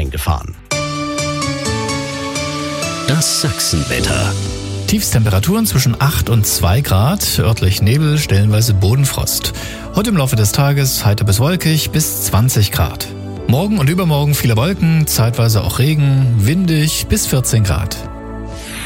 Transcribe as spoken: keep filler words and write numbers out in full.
eingefahren. Das Sachsenwetter. Tiefstemperaturen zwischen acht und zwei Grad, örtlich Nebel, stellenweise Bodenfrost. Heute im Laufe des Tages heiter bis wolkig bis zwanzig Grad. Morgen und übermorgen viele Wolken, zeitweise auch Regen, windig bis vierzehn Grad.